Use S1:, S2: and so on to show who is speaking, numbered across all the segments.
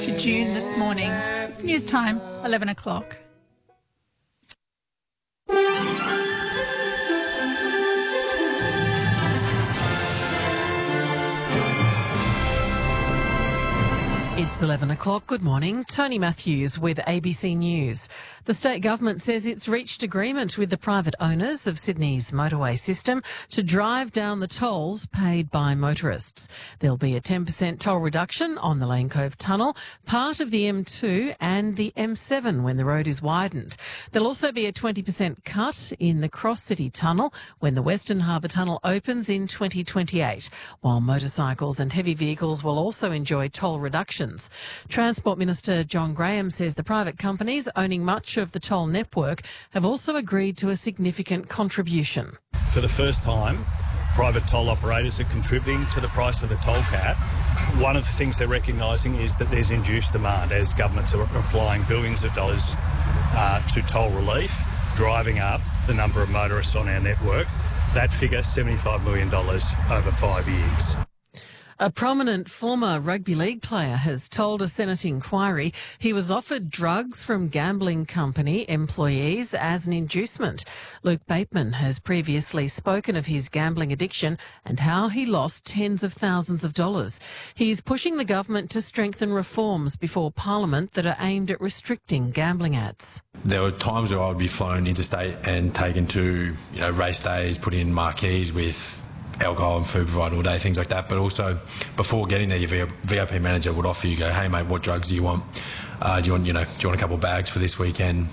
S1: To June this morning. It's news time, 11 o'clock.
S2: It's 11 o'clock. Good morning. Tony Matthews with ABC News. The state government says it's reached agreement with the private owners of Sydney's motorway system to drive down the tolls paid by motorists. There'll be a 10% toll reduction on the Lane Cove Tunnel, part of the M2 and the M7 when the road is widened. There'll also be a 20% cut in the Cross City Tunnel when the Western Harbour Tunnel opens in 2028, while motorcycles and heavy vehicles will also enjoy toll reductions. Transport Minister John Graham says the private companies owning much of the toll network have also agreed to a significant contribution.
S3: For the first time, private toll operators are contributing to the price of the toll cap. One of the things they're recognising is that there's induced demand as governments are applying billions of dollars to toll relief, driving up the number of motorists on our network. That figure, $75 million over 5 years.
S2: A prominent former rugby league player has told a Senate inquiry he was offered drugs from gambling company employees as an inducement. Luke Bateman has previously spoken of his gambling addiction and how he lost tens of thousands of dollars. He's pushing the government to strengthen reforms before Parliament that are aimed at restricting gambling ads.
S4: There were times where I would be flown interstate and taken to, race days, put in marquees with alcohol and food provided all day, things like that. But also, before getting there, your VIP manager would offer you, hey mate, what drugs do you want? Do you want a couple of bags for this weekend?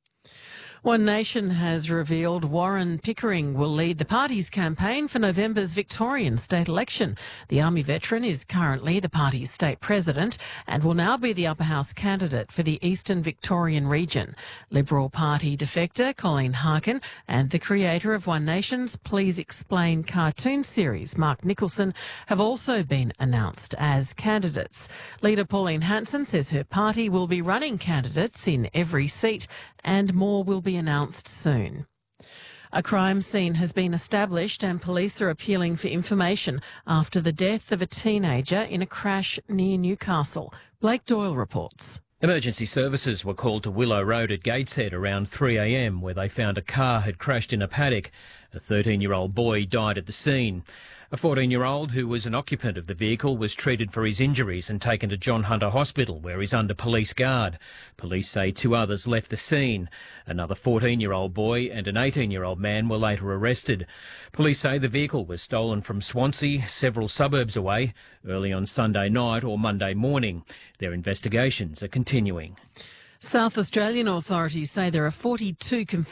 S2: One Nation has revealed Warren Pickering will lead the party's campaign for November's Victorian state election. The Army veteran is currently the party's state president and will now be the upper house candidate for the Eastern Victorian region. Liberal Party defector Colleen Harkin and the creator of One Nation's Please Explain cartoon series, Mark Nicholson, have also been announced as candidates. Leader Pauline Hanson says her party will be running candidates in every seat and more will be announced soon. A crime scene has been established and police are appealing for information after the death of a teenager in a crash near Newcastle. Blake Doyle reports.
S5: Emergency services were called to Willow Road at Gateshead around 3 a.m, where they found a car had crashed in a paddock. A 13-year-old boy died at the scene. A 14-year-old who was an occupant of the vehicle was treated for his injuries and taken to John Hunter Hospital, where he's under police guard. Police say 2 others left the scene. Another 14-year-old boy and an 18-year-old man were later arrested. Police say the vehicle was stolen from Swansea, several suburbs away, early on Sunday night or Monday morning. Their investigations are continuing.
S2: South Australian authorities say there are 42